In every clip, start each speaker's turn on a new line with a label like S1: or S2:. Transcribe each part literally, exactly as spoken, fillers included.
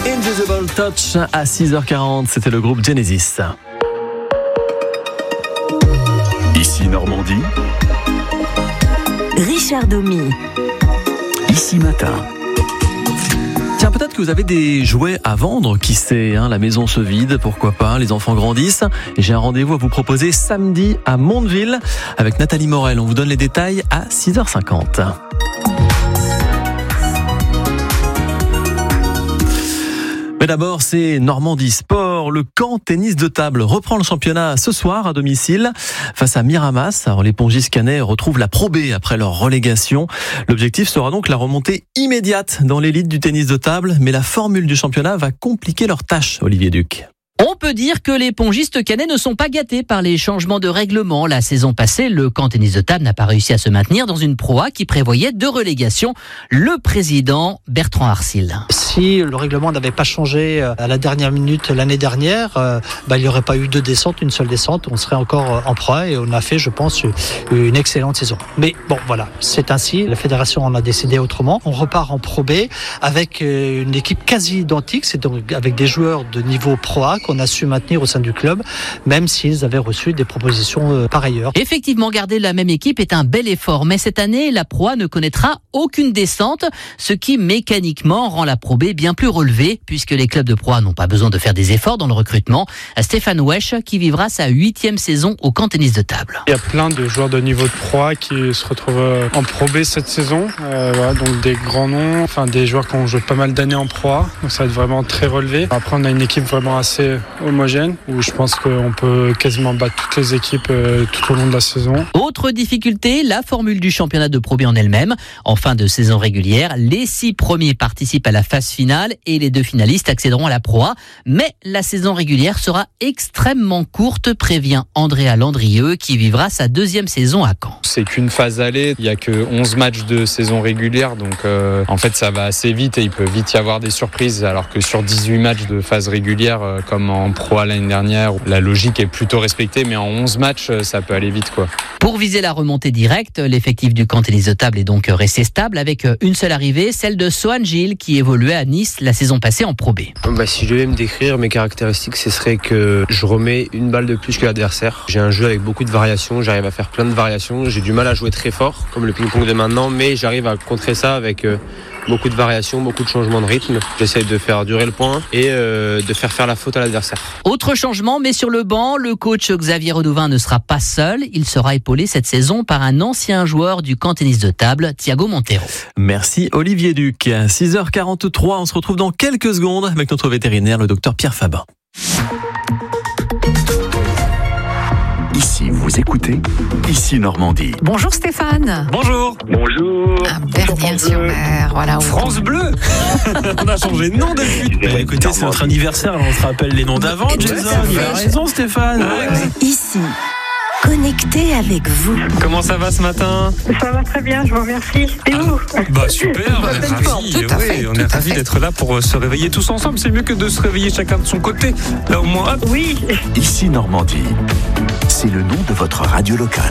S1: Invisible Touch à six heures quarante, c'était le groupe Genesis.
S2: Ici Normandie.
S3: Richard Domy.
S2: Ici Matin.
S1: Tiens, peut-être que vous avez des jouets à vendre, qui sait, hein, la maison se vide, pourquoi pas, les enfants grandissent. J'ai un rendez-vous à vous proposer samedi à Mondeville avec Nathalie Morel. On vous donne les détails à six heures cinquante. Mais d'abord, c'est Normandie Sport. Le camp tennis de table reprend le championnat ce soir à domicile face à Miramas. Alors, les pongistes cannais retrouvent la Pro B après leur relégation. L'objectif sera donc la remontée immédiate dans l'élite du tennis de table. Mais la formule du championnat va compliquer leur tâche, Olivier Duc.
S4: On peut dire que les pongistes cannais ne sont pas gâtés par les changements de règlement. La saison passée, le camp tennis de table n'a pas réussi à se maintenir dans une Pro A qui prévoyait deux relégations. Le président Bertrand Arcil.
S5: Si le règlement n'avait pas changé à la dernière minute l'année dernière, euh, bah, il n'y aurait pas eu deux descentes, une seule descente. On serait encore en Pro A et on a fait, je pense, une excellente saison. Mais bon, voilà, c'est ainsi. La fédération en a décidé autrement. On repart en Pro B avec une équipe quasi identique. C'est donc avec des joueurs de niveau Pro A qu'on a su maintenir au sein du club, même s'ils avaient reçu des propositions euh, par ailleurs.
S4: Effectivement, garder la même équipe est un bel effort, mais cette année, la Pro A ne connaîtra aucune descente, ce qui mécaniquement rend la Pro B bien plus relevée, puisque les clubs de Pro A n'ont pas besoin de faire des efforts dans le recrutement. Stéphane Wesch, qui vivra sa huitième saison au camp tennis de table.
S6: Il y a plein de joueurs de niveau de Pro A qui se retrouvent en Pro B cette saison, euh, voilà, donc des grands noms, enfin des joueurs qui ont joué pas mal d'années en Pro A, donc ça va être vraiment très relevé. Après, on a une équipe vraiment assez homogène, où je pense qu'on peut quasiment battre toutes les équipes euh, tout au long de la saison.
S4: Autre difficulté, la formule du championnat de Pro B en elle-même. En fin de saison régulière, les six premiers participent à la phase finale et les deux finalistes accéderont à la Pro A. Mais la saison régulière sera extrêmement courte, prévient Andrea Landrieux, qui vivra sa deuxième saison à Caen.
S7: C'est qu'une phase aller, il n'y a que onze matchs de saison régulière, donc euh, en fait ça va assez vite et il peut vite y avoir des surprises, alors que sur dix-huit matchs de phase régulière, euh, comme en Pro A l'année dernière, la logique est plutôt respectée, mais en onze matchs, ça peut aller vite, quoi.
S4: Pour viser la remontée directe, l'effectif du camp tennis de table est donc resté stable, avec une seule arrivée, celle de Sohan Gilles, qui évoluait à Nice la saison passée en Pro B.
S8: Bah, si je devais me décrire mes caractéristiques, ce serait que je remets une balle de plus que l'adversaire. J'ai un jeu avec beaucoup de variations, j'arrive à faire plein de variations. J'ai du mal à jouer très fort, comme le ping-pong de maintenant, mais j'arrive à contrer ça avec euh, beaucoup de variations, beaucoup de changements de rythme. J'essaie de faire durer le point et euh, de faire faire la faute à l'adversaire.
S4: Autre changement, mais sur le banc, le coach Xavier Redouvin ne sera pas seul. Il sera épaulé cette saison par un ancien joueur du camp tennis de table, Thiago Montero.
S1: Merci Olivier Duc. six heures quarante-trois, on se retrouve dans quelques secondes avec notre vétérinaire, le docteur Pierre Fabin.
S2: Ici, vous écoutez Ici Normandie.
S9: Bonjour Stéphane.
S1: Bonjour.
S10: Bonjour.
S9: À Bernières-sur-Mer, voilà.
S1: France Bleu. On a changé de nom depuis. Bah, écoutez, c'est notre anniversaire, on se rappelle les noms d'avant, Jason. Il a raison, Stéphane.
S3: Ici, connecté avec vous.
S1: Comment ça va ce matin?
S10: Ça va très bien, je vous remercie. Et vous?
S1: Bah super, on est ravis. Oui, on est ravis d'être là pour se réveiller tous ensemble. C'est mieux que de se réveiller chacun de son côté. Là au moins, hop.
S10: Oui.
S2: Ici Normandie. C'est le nom de votre radio locale.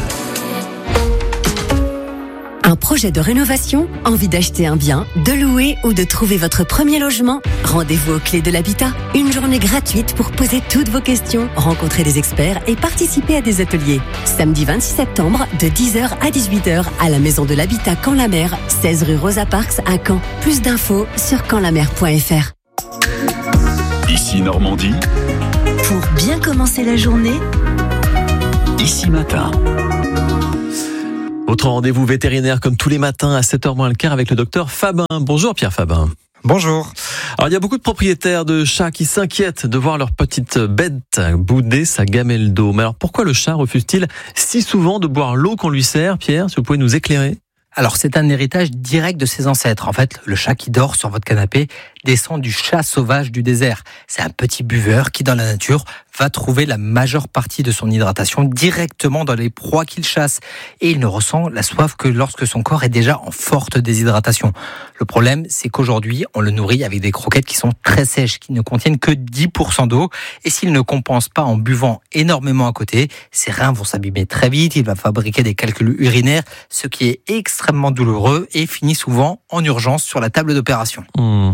S3: Un projet de rénovation, envie d'acheter un bien, de louer ou de trouver votre premier logement? Rendez-vous aux Clés de l'Habitat. Une journée gratuite pour poser toutes vos questions, rencontrer des experts et participer à des ateliers. Samedi vingt-six septembre, de dix heures à dix-huit heures, à la Maison de l'Habitat Caen-la-Mer, seize rue Rosa Parks à Caen. Plus d'infos sur caen la mer point f r.
S2: Ici Normandie.
S3: Pour bien commencer la journée,
S2: Ici Matin.
S1: Autre rendez-vous vétérinaire comme tous les matins à sept heures moins le quart avec le docteur Fabin. Bonjour Pierre Fabin.
S11: Bonjour.
S1: Alors il y a beaucoup de propriétaires de chats qui s'inquiètent de voir leur petite bête bouder sa gamelle d'eau. Mais alors pourquoi le chat refuse-t-il si souvent de boire l'eau qu'on lui sert? Pierre, si vous pouvez nous éclairer?
S11: Alors c'est un héritage direct de ses ancêtres. En fait, le chat qui dort sur votre canapé descend du chat sauvage du désert. C'est un petit buveur qui, dans la nature, va trouver la majeure partie de son hydratation directement dans les proies qu'il chasse. Et il ne ressent la soif que lorsque son corps est déjà en forte déshydratation. Le problème, c'est qu'aujourd'hui, on le nourrit avec des croquettes qui sont très sèches, qui ne contiennent que dix pour cent d'eau. Et s'il ne compense pas en buvant énormément à côté, ses reins vont s'abîmer très vite, il va fabriquer des calculs urinaires, ce qui est extrêmement douloureux et finit souvent en urgence sur la table d'opération.
S1: Mmh. Mais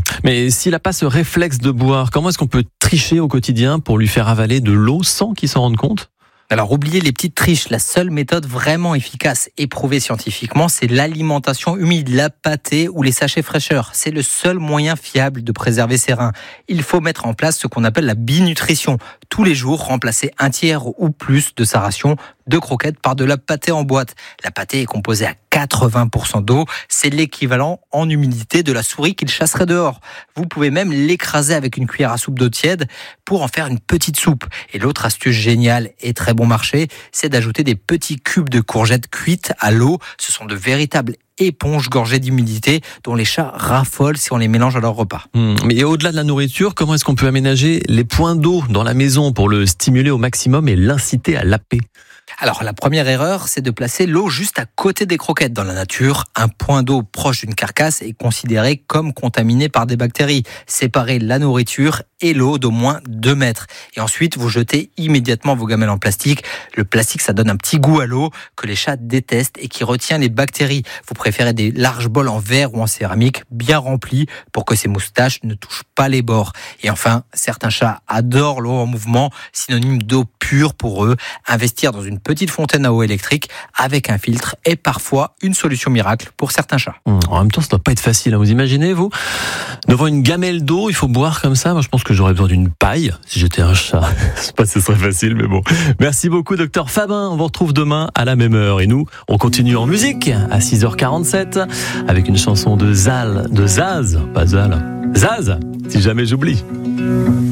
S1: Mais s'il n'a pas ce réflexe de boire, comment est-ce qu'on peut tricher au quotidien pour lui faire avaler de l'eau sans qu'il s'en rende compte ?
S11: Alors, oubliez les petites triches. La seule méthode vraiment efficace et prouvée scientifiquement, c'est l'alimentation humide, la pâtée ou les sachets fraîcheur. C'est le seul moyen fiable de préserver ses reins. Il faut mettre en place ce qu'on appelle la binutrition. Tous les jours, remplacer un tiers ou plus de sa ration de croquettes par de la pâtée en boîte. La pâtée est composée à quatre-vingts pour cent d'eau. C'est l'équivalent en humidité de la souris qu'il chasserait dehors. Vous pouvez même l'écraser avec une cuillère à soupe d'eau tiède pour en faire une petite soupe. Et l'autre astuce géniale et très bon marché, c'est d'ajouter des petits cubes de courgettes cuites à l'eau. Ce sont de véritables éponges gorgées d'humidité dont les chats raffolent si on les mélange à leur repas.
S1: Mmh. Mais au-delà de la nourriture, comment est-ce qu'on peut aménager les points d'eau dans la maison pour le stimuler au maximum et l'inciter à laper ?
S11: Alors, la première erreur, c'est de placer l'eau juste à côté des croquettes. Dans la nature, un point d'eau proche d'une carcasse est considéré comme contaminé par des bactéries. Séparez la nourriture et l'eau d'au moins deux mètres. Et ensuite, vous jetez immédiatement vos gamelles en plastique. Le plastique, ça donne un petit goût à l'eau que les chats détestent et qui retient les bactéries. Vous préférez des larges bols en verre ou en céramique bien remplis pour que ces moustaches ne touchent pas les bords. Et enfin, certains chats adorent l'eau en mouvement, synonyme d'eau pure pour eux. Investir dans une petite fontaine à eau électrique avec un filtre est parfois une solution miracle pour certains chats.
S1: En même temps, ça doit pas être facile. Vous imaginez, vous, devant une gamelle d'eau, il faut boire comme ça. Moi, je pense que j'aurais besoin d'une paille si j'étais un chat. Je sais pas si ce serait facile, mais bon. Merci beaucoup, docteur Fabin. On vous retrouve demain à la même heure. Et nous, on continue en musique à six heures quarante-sept avec une chanson de Zal, de Zaz, pas Zal, Zaz, si jamais j'oublie.